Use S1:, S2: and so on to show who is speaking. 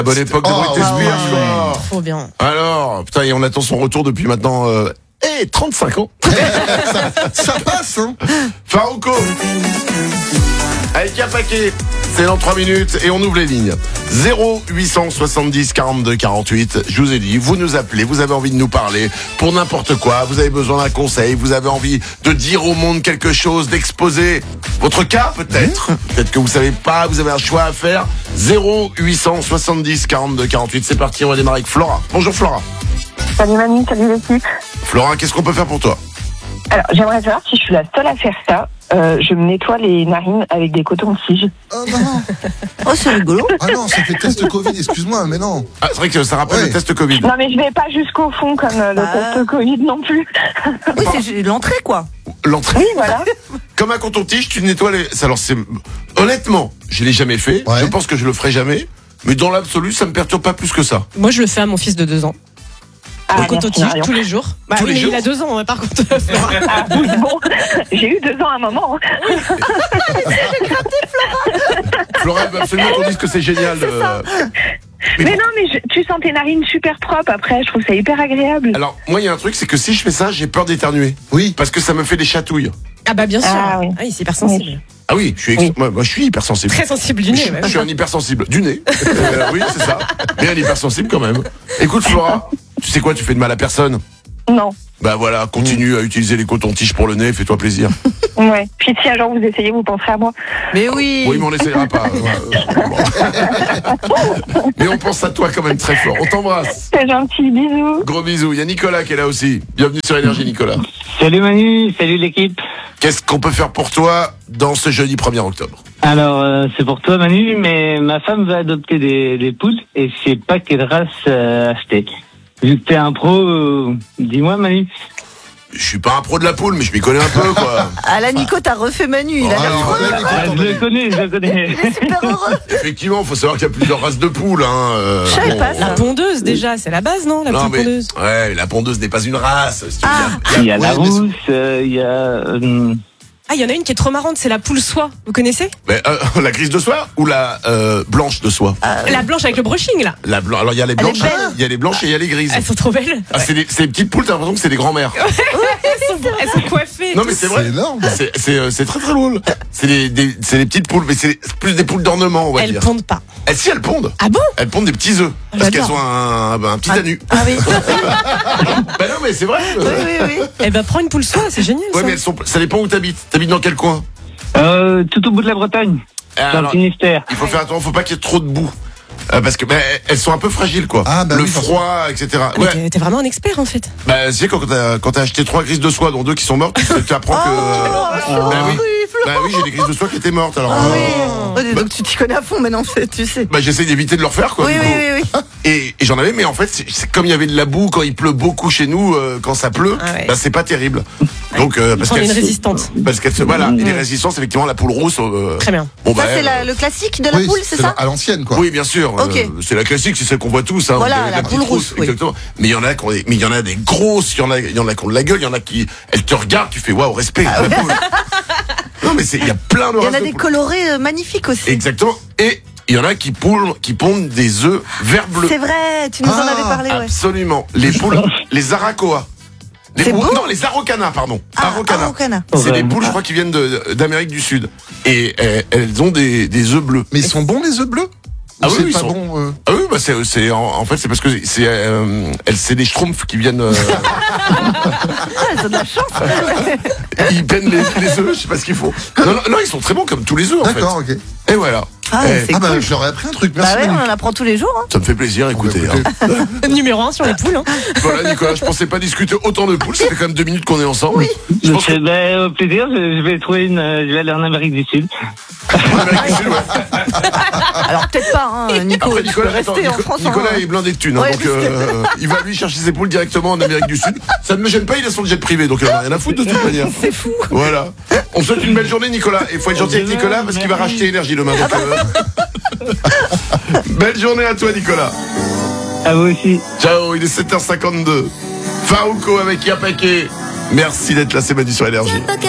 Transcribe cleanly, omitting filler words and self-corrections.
S1: La bonne époque de Britney Spears, quoi.
S2: Trop bien.
S1: Alors, putain, et on attend son retour depuis maintenant 35 ans.
S3: Ça passe, hein.
S1: Farouko avec un paquet, c'est dans 3 minutes et on ouvre les lignes. 0870 42 48. Je vous ai dit, vous nous appelez, vous avez envie de nous parler pour n'importe quoi, vous avez besoin d'un conseil, vous avez envie de dire au monde quelque chose, d'exposer votre cas peut-être. Peut-être que vous savez pas, vous avez un choix à faire. 0870 42 48. C'est parti, on va démarrer avec Flora. Bonjour Flora.
S4: Salut Manu, salut l'équipe.
S1: Flora, qu'est-ce qu'on peut faire pour toi?
S4: Alors, j'aimerais savoir si je suis la seule à faire ça. Je me nettoie les narines avec des cotons-tiges.
S3: Oh non.
S2: Oh, c'est rigolo.
S3: Ah non, ça fait test Covid, excuse-moi, mais non.
S1: Ah, c'est vrai que ça rappelle
S3: Ouais.
S1: le test Covid.
S4: Non, mais je vais pas jusqu'au fond comme le test Covid non plus.
S2: Oui, c'est l'entrée, quoi.
S1: L'entrée.
S4: Oui, voilà.
S1: Comme un coton-tige, tu nettoies les... Alors c'est... Honnêtement, je l'ai jamais fait.
S3: Ouais.
S1: Je pense que je le ferai jamais. Mais dans l'absolu, ça me perturbe pas plus que ça.
S2: Moi, je le fais à mon fils de 2 ans.
S4: Ah,
S2: Le
S4: merci,
S2: coton-tige
S4: Marion.
S2: tous les jours. Bah,
S1: Tous
S2: oui,
S1: les
S2: mais
S1: jours
S2: il a 2 ans, hein, par contre.
S4: Ah, oui, bon, j'ai eu 2 ans à un moment.
S1: Flora, il va absolument qu'on dise que c'est génial.
S4: Mais non, mais tu sens tes narines super propres après. Je trouve ça hyper agréable.
S1: Alors, moi, il y a un truc, c'est que si je fais ça, j'ai peur d'éternuer.
S3: Oui.
S1: Parce que ça me fait des chatouilles.
S2: Ah bah bien sûr.
S4: Ah, oui.
S2: Ah, il est hyper sensible.
S1: Ah oui, je suis,
S4: Oui.
S1: moi, je suis hypersensible.
S2: Très sensible du nez.
S1: Je
S2: ouais.
S1: suis un hypersensible. Du nez. Oui, c'est ça. Mais un hypersensible quand même. Écoute, Flora, tu sais quoi, tu fais de mal à personne.
S4: Non.
S1: Bah voilà, continue à utiliser les cotons-tiges pour le nez, fais-toi plaisir.
S4: Ouais. Puis si un jour vous essayez, vous penserez à moi.
S2: Mais oui.
S1: Oui, mais on n'essayera pas. Mais on pense à toi quand même très fort. On t'embrasse.
S4: C'est gentil, bisous.
S1: Gros bisous. Il y a Nicolas qui est là aussi. Bienvenue sur Énergie, Nicolas.
S5: Salut Manu, salut l'équipe.
S1: Qu'est-ce qu'on peut faire pour toi dans ce jeudi 1er octobre?
S5: Alors c'est pour toi Manu, mais ma femme va adopter des poules et je sais pas quelle race acheter. Vu que t'es un pro, dis-moi Manu.
S1: Je suis pas un pro de la poule, mais je m'y connais un peu, quoi.
S6: Ah là, Nico, t'as refait Manu, il a l'air trop heureux.
S5: Je le connais.
S6: Il est super heureux.
S1: Effectivement, faut savoir qu'il y a plusieurs races de poules, hein.
S6: Je savais pas
S2: La
S6: ça.
S2: pondeuse, déjà, c'est la base, non? La
S1: Non,
S2: poule
S1: mais,
S2: pondeuse.
S1: ouais, la pondeuse n'est pas une race. Si tu veux dire.
S5: Il y a la
S3: Ouais, mais
S5: rousse, il y a...
S2: Ah, il y en a une qui est trop marrante, c'est la poule soie. Vous connaissez?
S1: Mais, la grise de soie ou la blanche de soie?
S2: La blanche avec le brushing, là.
S1: La blanche. Alors il y a les
S6: Elle est
S1: blanches,
S6: belle.
S1: il y a les blanches et il y a les grises.
S2: Elles sont trop belles.
S1: Ah, c'est des petites poules, t'as l'impression que c'est des grands-mères.
S2: Elles sont coiffées.
S1: Non mais c'est vrai.
S3: C'est énorme.
S1: C'est très très drôle. C'est des petites poules, mais c'est plus des poules d'ornement, on va
S2: Elles
S1: dire.
S2: pondent pas.
S1: Si elles pondent.
S2: Ah bon?
S1: Elles pondent des petits œufs. Parce qu'elles
S2: J'adore.
S1: ont un petit anus.
S6: Ah oui.
S1: Ben non mais c'est vrai.
S6: Oui, oui, oui.
S2: Eh ben, prends une poule soie, c'est génial.
S1: Ouais
S2: ça.
S1: mais ça dépend où t'habites. T'habites dans quel coin?
S5: tout au bout de la Bretagne, dans le
S1: Alors,
S5: Finistère.
S1: il faut faire attention, faut pas qu'il y ait trop de boue. Parce que elles sont un peu fragiles quoi.
S3: Ah, bah
S1: le
S3: oui,
S1: froid, etc.
S2: Ah, mais
S1: Ouais.
S2: t'es vraiment un expert, en fait.
S1: Bah tu sais quand t'as acheté 3 grises de soie dont 2 qui sont mortes, tu apprends que. Bah oui. Bah oui, j'ai des grises de soie qui étaient mortes alors.
S6: Ah oui. Donc tu t'y connais à fond maintenant, tu sais.
S1: Bah j'essaie d'éviter de le refaire quoi.
S6: Oui,
S1: du
S6: oui,
S1: coup.
S6: oui, oui.
S1: Et j'en avais, mais en fait, c'est comme il y avait de la boue quand il pleut beaucoup chez nous, quand ça pleut,
S2: Ah ouais.
S1: bah c'est pas terrible. Donc parce
S2: Prends une
S1: qu'elle
S2: résistante.
S1: parce qu'elle se voilà, et les résistances effectivement la poule rousse.
S2: Très bien.
S1: Bon
S6: Ça,
S1: bah,
S6: c'est le classique de la
S3: Oui,
S6: poule, c'est ça?
S3: à l'ancienne, quoi.
S1: oui, bien sûr.
S6: Ok.
S1: C'est la classique, c'est celle qu'on voit tous. Hein,
S6: Voilà,
S1: Vous avez
S6: la
S1: petite
S6: poule rousse, oui.
S1: exactement. Mais il y en a mais il y en a des grosses, il y en a qui ont de la gueule, il y en a qui, elles te regardent, tu fais waouh, respect. la poule. Non mais il y a plein de
S6: Il y en
S1: races
S6: a
S1: de
S6: des
S1: poules.
S6: colorés magnifiques aussi.
S1: Exactement. Et il y en a qui pondent des œufs vert bleu.
S6: C'est vrai, tu nous en avais parlé, ouais.
S1: Absolument. Les poules, les arakoas.
S6: C'est beau.
S1: Non, les araucanas, pardon.
S6: Ah,
S1: Araucanas.
S6: araucana.
S1: C'est des poules, je crois, qui viennent d'Amérique du Sud. Et elles ont des œufs bleus.
S3: Mais ils sont bons, les œufs bleus?
S1: Ah
S3: Ou
S1: oui,
S3: c'est
S1: ils
S3: pas
S1: sont-
S3: bon
S1: Ah oui, bah en fait c'est parce que c'est des schtroumpfs qui viennent.
S6: Elles ont de la chance.
S1: Ils peignent les œufs, je sais pas ce qu'il faut. Non, ils sont très bons comme tous les œufs en fait.
S3: D'accord, ok.
S1: Et voilà.
S6: Ah,
S1: Eh,
S6: c'est
S3: Ah bah,
S6: cool.
S3: je leur ai appris un truc, merci.
S6: Bah ouais,
S3: Manu.
S6: on en apprend tous les jours. Hein.
S1: ça me fait plaisir, écoutez. hein.
S2: Numéro 1 sur les poules. Hein.
S1: Voilà Nicolas, je pensais pas discuter autant de poules, ça fait quand même 2 minutes qu'on est ensemble. Je pense que
S5: Au plaisir, je vais trouver je vais aller en Amérique du Sud.
S1: en Amérique du Sud, ouais.
S6: Alors peut-être pas, hein, Nico.
S1: Après
S6: tu
S1: Nicolas,
S6: peux rester
S1: attends,
S6: en France.
S1: Nicolas
S6: hein.
S1: est blindé de thunes, hein,
S6: Ouais,
S1: donc il va lui chercher ses poules directement en Amérique du Sud. Ça ne me gêne pas, il a son jet privé, donc il en a rien à foutre de toute manière.
S6: C'est fou.
S1: Voilà. On souhaite une belle journée Nicolas. Et faut être gentil avec Nicolas parce qu'il va racheter énergie demain. Donc, belle journée à toi Nicolas.
S5: À vous aussi.
S1: Ciao, il est 7h52. Farouko avec Yapake. Merci d'être là, c'est Manu sur énergie.